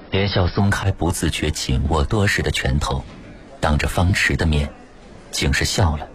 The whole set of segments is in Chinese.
连笑松开不自觉紧握多时的拳头，当着方池的面竟是笑了。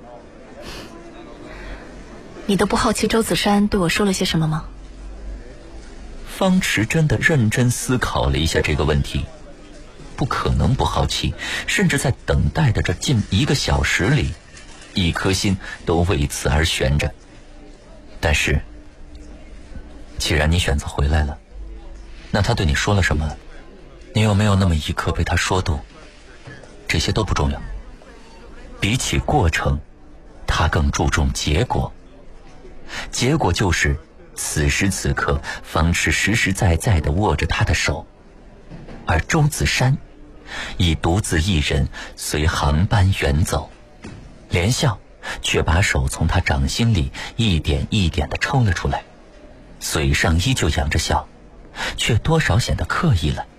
你都不好奇周子山对我说了些什么吗？ 方池真的认真思考了一下这个问题，不可能不好奇，甚至在等待的这近1个小时里，一颗心都为此而悬着。但是既然你选择回来了，那他对你说了什么？你有没有那么一刻被他说动？这些都不重要，比起过程，他更注重结果。结果就是此时此刻方池实实在在地握着他的手，而周子山已独自一人随航班远走，连笑却把手从他掌心里一点一点地抽了出来，嘴上依旧扬着笑，却多少显得刻意了。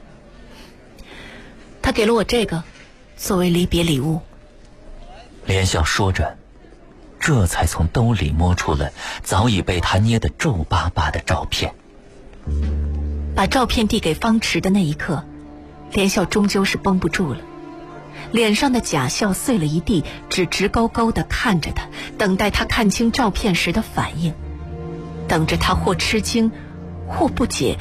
他给了我这个作为离别礼物。 连笑说着，这才从兜里摸出了早已被他捏得皱巴巴的照片。 把照片递给方池的那一刻，连笑终究是绷不住了，脸上的假笑碎了一地，只直勾勾地看着他，等待他看清照片时的反应，等着他或吃惊，或不解，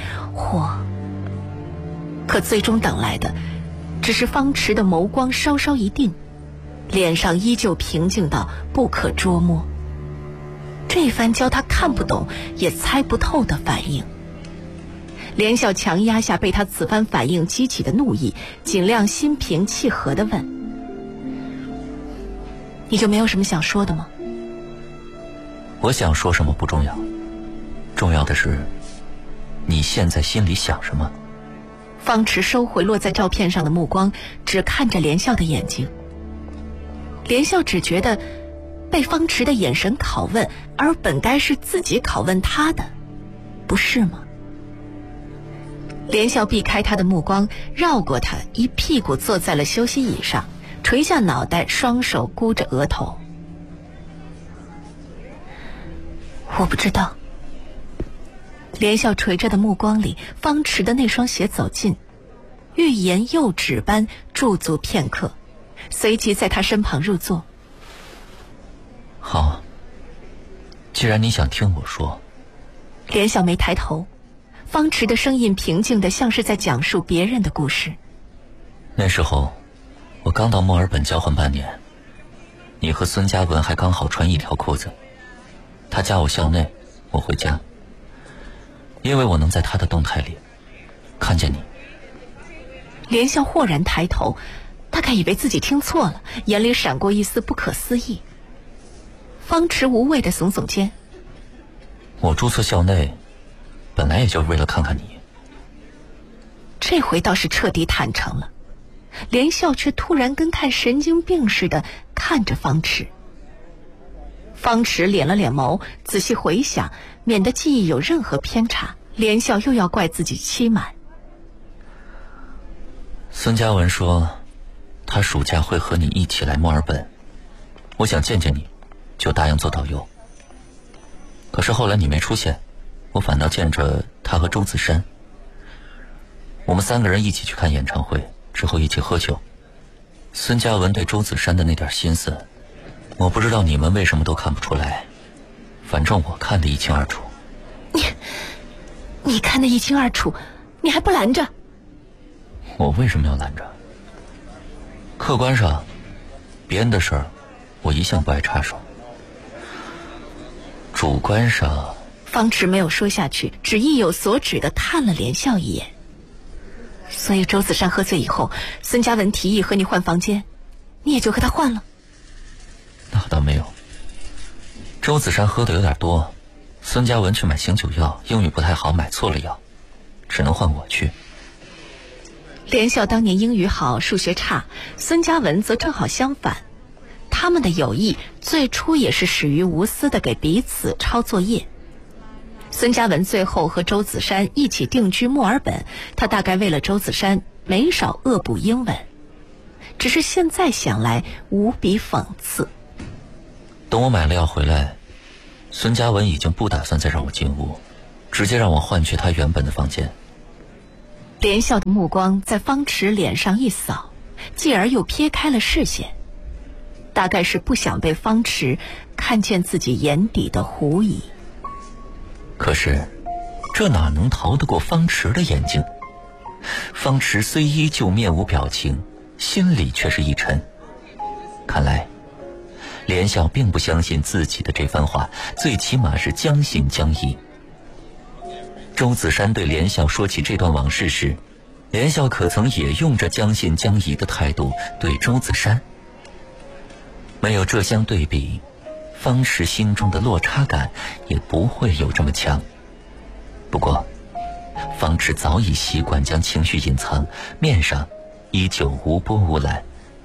可最终等来的只是方池的眸光稍稍一定，脸上依旧平静到不可捉摸。这番教他看不懂也猜不透的反应，连笑强压下被他此番反应激起的怒意，尽量心平气和地问：你就没有什么想说的吗？ 我想说什么不重要，重要的是你现在心里想什么。 方池收回落在照片上的目光，只看着连笑的眼睛。连笑只觉得被方池的眼神拷问，而本该是自己拷问他的，不是吗？连笑避开他的目光，绕过他，一屁股坐在了休息椅上，垂下脑袋，双手箍着额头。我不知道。连笑垂着的目光里，方池的那双鞋走近，欲言又止般驻足片刻，随即在他身旁入座。 好，既然你想听我说。 连笑没抬头，方池的声音平静得像是在讲述别人的故事。 那时候我刚到墨尔本交换半年，你和孙嘉文还刚好穿一条裤子，他加我校内，我回家，因为我能在他的动态里看见你。 连笑豁然抬头，大概以为自己听错了，眼里闪过一丝不可思议。方池无谓地耸耸肩， 我注册校内本来也就是为了看看你。 这回倒是彻底坦诚了，连笑却突然跟看神经病似的看着方池。方池敛了敛眸，仔细回想，免得记忆有任何偏差，连笑又要怪自己欺瞒。 孙嘉文说他暑假会和你一起来墨尔本，我想见见你，就答应做导游。可是后来你没出现，我反倒见着他和周子山。我们3个人一起去看演唱会，之后一起喝酒。孙嘉文对周子山的那点心思，我不知道你们为什么都看不出来，反正我看得一清二楚。 你看得一清二楚，你还不拦着？ 我为什么要拦着？客观上，别人的事儿，我一向不爱插手。主观上， 方池没有说下去，只意有所指地看了连笑一眼。所以周子山喝醉以后，孙嘉文提议和你换房间，你也就和他换了？ 那倒没有。周子山喝的有点多，孙嘉文去买醒酒药，英语不太好，买错了药，只能换我去。 连笑当年英语好，数学差，孙嘉文则正好相反。他们的友谊最初也是始于无私的给彼此抄作业。孙嘉文最后和周子山一起定居墨尔本，他大概为了周子山没少恶补英文，只是现在想来无比讽刺。 等我买了药回来，孙嘉文已经不打算再让我进屋，直接让我换去他原本的房间。 连笑的目光在方池脸上一扫，继而又撇开了视线，大概是不想被方池看见自己眼底的狐疑。 可是这哪能逃得过方池的眼睛？方池虽依旧面无表情，心里却是一沉。看来连笑并不相信自己的这番话，最起码是将信将疑。周子山对连笑说起这段往事时，连笑可曾也用着将信将疑的态度对周子山？没有这相对比，方池心中的落差感也不会有这么强。不过方池早已习惯将情绪隐藏，面上依旧无波无澜。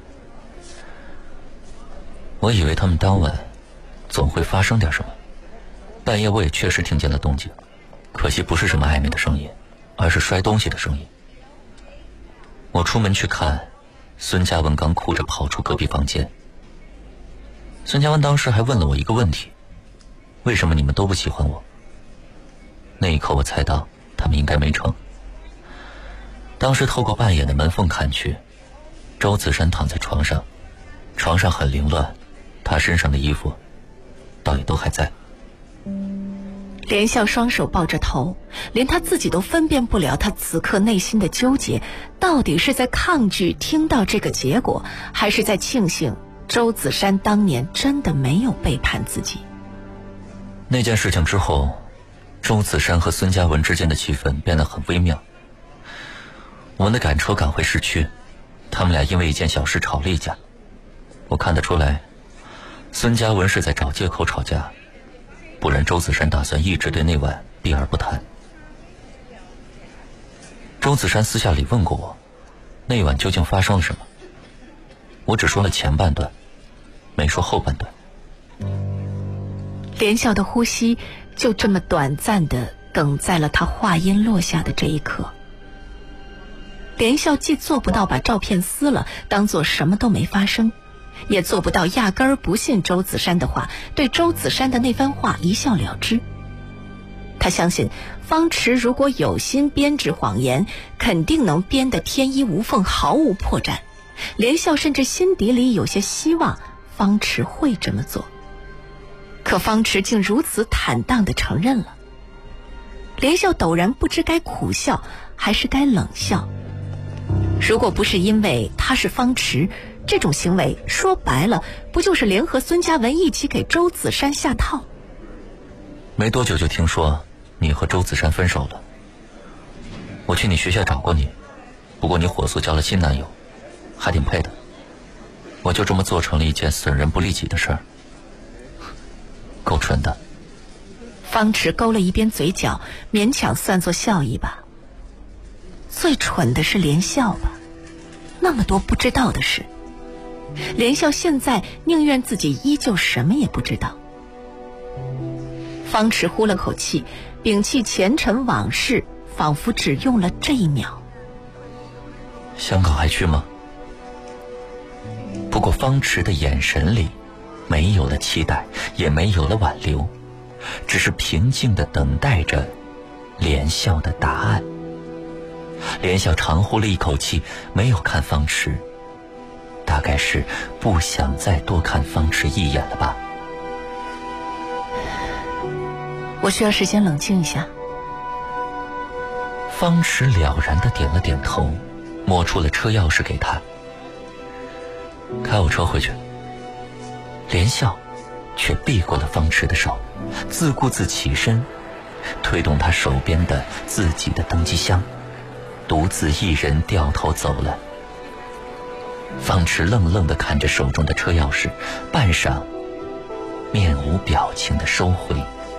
我以为他们当晚总会发生点什么，半夜我也确实听见了动静，可惜不是什么暧昧的声音，而是摔东西的声音。我出门去看，孙嘉文刚哭着跑出隔壁房间。孙嘉文当时还问了我一个问题：为什么你们都不喜欢我？那一刻我猜到他们应该没成。当时透过半掩的门缝看去，周子山躺在床上，床上很凌乱，他身上的衣服倒也都还在。 连笑双手抱着头，连他自己都分辨不了他此刻内心的纠结，到底是在抗拒听到这个结果，还是在庆幸周子山当年真的没有背叛自己。 那件事情之后，周子山和孙嘉文之间的气氛变得很微妙。我们的赶车赶回市区，他们俩因为一件小事吵了一架。我看得出来，孙嘉文是在找借口吵架，不然周子山打算一直对那晚避而不谈。周子山私下里问过我，那晚究竟发生了什么？我只说了前半段，没说后半段。 连笑的呼吸就这么短暂地哽在了他话音落下的这一刻。连笑既做不到把照片撕了当作什么都没发生，也做不到压根儿不信周子山的话，对周子山的那番话一笑了之。他相信方池如果有心编织谎言，肯定能编得天衣无缝，毫无破绽。连笑甚至心底里有些希望方池会这么做，可方池竟如此坦荡地承认了。连笑陡然不知该苦笑还是该冷笑。如果不是因为他是方池，这种行为说白了不就是联合孙嘉文一起给周子山下套？ 没多久就听说你和周子山分手了。我去你学校找过你，不过你火速交了新男友，还挺配的。我就这么做成了一件损人不利己的事儿，够蠢的。 方池勾了一边嘴角，勉强算作笑意吧。最蠢的是连笑吧，那么多不知道的事，连笑现在宁愿自己依旧什么也不知道。方池呼了口气，摒弃前尘往事，仿佛只用了这一秒。 香港还去吗？不过方池的眼神里没有了期待，也没有了挽留，只是平静地等待着连笑的答案。连笑长呼了一口气，没有看方池，大概是不想再多看方池一眼了吧。 我需要时间冷静一下。 方池了然地点了点头，摸出了车钥匙给他。开我车回去。连笑却避过了方池的手，自顾自起身，推动他手边的自己的登机箱，独自一人掉头走了。方池愣愣地看着手中的车钥匙，半晌面无表情地收回。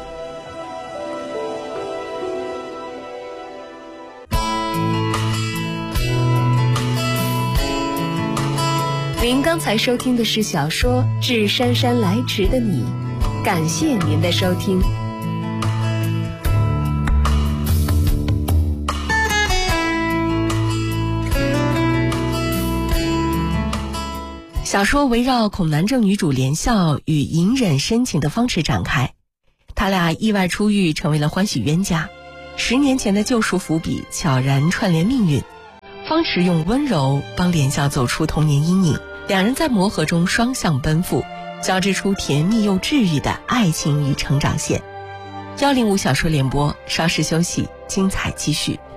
您刚才收听的是小说《致姗姗来迟的你》，感谢您的收听。小说围绕恐男症女主连笑与隐忍深情的方池展开，他俩意外出狱，成为了欢喜冤家。 10年前的救赎伏笔悄然串联命运。方池用温柔帮莲笑走出童年阴影，两人在磨合中双向奔赴，交织出甜蜜又治愈的爱情与成长线。105小说联播，稍事休息，精彩继续。